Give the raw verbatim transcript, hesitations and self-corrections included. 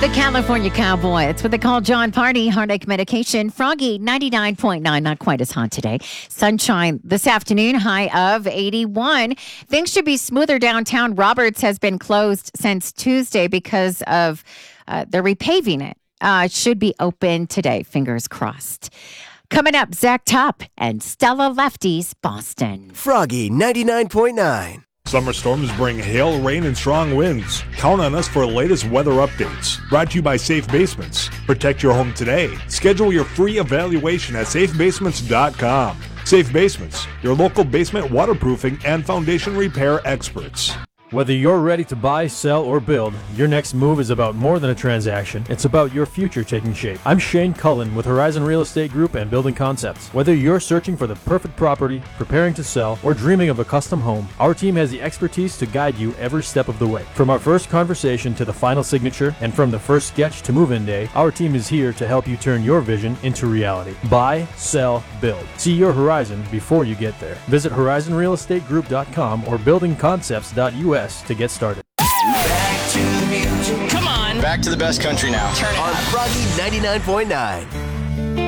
The California Cowboy. It's what they call John Party, Heartache Medication. Froggy, ninety-nine point nine, not quite as hot today. Sunshine this afternoon, high of eighty-one. Things should be smoother downtown. Roberts has been closed since Tuesday because of uh, they're repaving it. Uh, should be open today, fingers crossed. Coming up, Zach Top and Stella Lefty's Boston. Froggy, ninety-nine point nine. Summer storms bring hail, rain, and strong winds. Count on us for the latest weather updates. Brought to you by Safe Basements. Protect your home today. Schedule your free evaluation at safe basements dot com. Safe Basements, your local basement waterproofing and foundation repair experts. Whether you're ready to buy, sell, or build, your next move is about more than a transaction. It's about your future taking shape. I'm Shane Cullen with Horizon Real Estate Group and Building Concepts. Whether you're searching for the perfect property, preparing to sell, or dreaming of a custom home, our team has the expertise to guide you every step of the way. From our first conversation to the final signature, and from the first sketch to move-in day, our team is here to help you turn your vision into reality. Buy, sell, build. See your horizon before you get there. Visit horizon real estate group dot com or building concepts dot U S to get started. Back to music. Come on. Back to the best country now. Turn it On up. Froggy ninety-nine point nine.